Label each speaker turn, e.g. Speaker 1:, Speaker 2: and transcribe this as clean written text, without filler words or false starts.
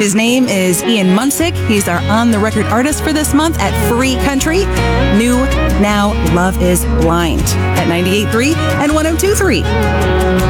Speaker 1: His name is Ian Munsick. He's our On the Record artist for this month at Free Country. New Now Love is Blind at 98.3 and 102.3.